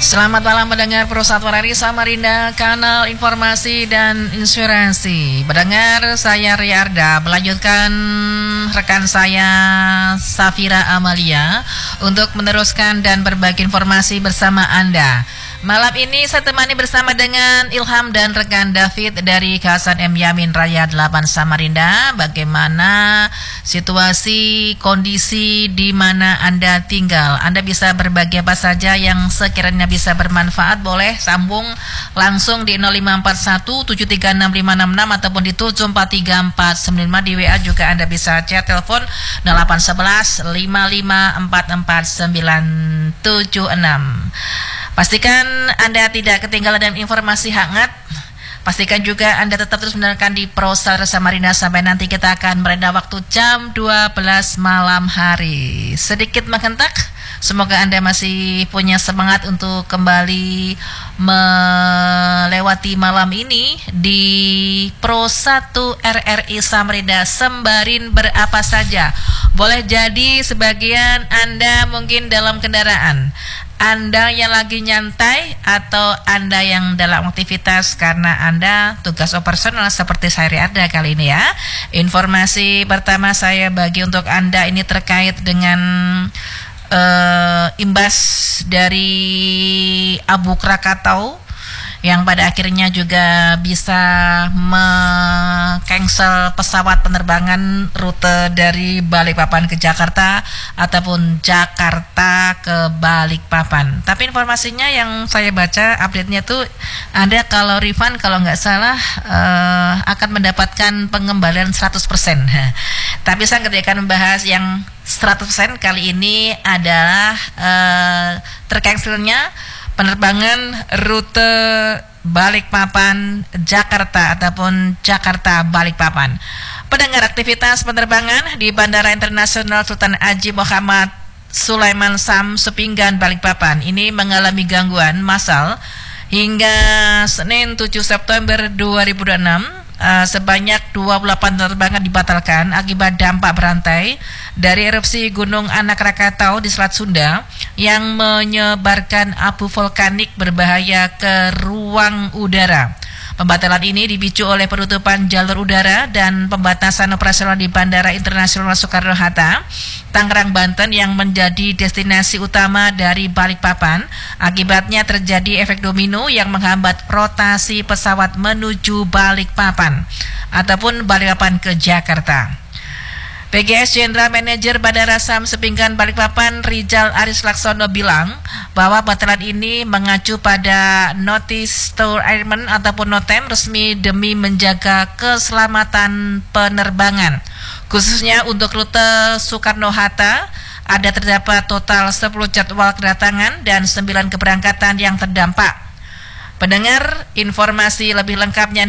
Selamat malam pendengar Pusat Warari Samarinda, kanal informasi dan inspirasi. Pendengar, saya Riarda melanjutkan rekan saya Safira Amalia untuk meneruskan dan berbagi informasi bersama Anda. Malam ini saya temani bersama dengan Ilham dan rekan David dari Kawasan M. Yamin Raya 8 Samarinda. Bagaimana situasi, kondisi di mana Anda tinggal. Anda bisa berbagi apa saja yang sekiranya bisa bermanfaat. Boleh sambung langsung di 0541 736 ataupun di 743495. Di WA juga Anda bisa chat telepon 0811 5544 976. Pastikan Anda tidak ketinggalan dengan informasi hangat. Pastikan juga Anda tetap terus mendengarkan di Prostar Samarinda sampai nanti kita akan merendah waktu jam 12 malam hari. Sedikit menghentak, semoga Anda masih punya semangat untuk kembali melewati malam ini di Pro 1 RRI Samarinda sembari berapa saja. Boleh jadi sebagian Anda mungkin dalam kendaraan, Anda yang lagi nyantai, atau Anda yang dalam aktivitas karena Anda tugas operasional seperti saya ada kali ini ya. Informasi pertama saya bagi untuk Anda ini terkait dengan imbas dari Abu Krakatau yang pada akhirnya juga bisa cancel pesawat penerbangan rute dari Balikpapan ke Jakarta ataupun Jakarta ke Balikpapan. Tapi informasinya yang saya baca update-nya tuh Anda kalau refund kalau nggak salah akan mendapatkan pengembalian 100%. Tapi saya akan membahas yang 100% kali ini adalah tercancelnya penerbangan rute Balikpapan Jakarta ataupun Jakarta Balikpapan. Pendengar, aktivitas penerbangan di Bandara Internasional Sultan Haji Muhammad Sulaiman Sam Sepinggan Balikpapan ini mengalami gangguan massal hingga Senin 7 September 2026. Sebanyak 28 penerbangan dibatalkan akibat dampak berantai dari erupsi Gunung Anak Krakatau di Selat Sunda yang menyebarkan abu vulkanik berbahaya ke ruang udara. Pembatalan ini dipicu oleh penutupan jalur udara dan pembatasan operasional di Bandara Internasional Soekarno-Hatta, Tangerang, Banten yang menjadi destinasi utama dari Balikpapan. Akibatnya terjadi efek domino yang menghambat rotasi pesawat menuju Balikpapan ataupun Balikpapan ke Jakarta. PGS General Manager Bandara Sam Sepinggan Balikpapan Rizal Aris Laksono bilang bahwa batalan ini mengacu pada notice to airmen ataupun notem resmi demi menjaga keselamatan penerbangan. Khususnya untuk rute Soekarno-Hatta ada terdapat total 10 jadwal kedatangan dan 9 keberangkatan yang terdampak. Pendengar, informasi lebih lengkapnya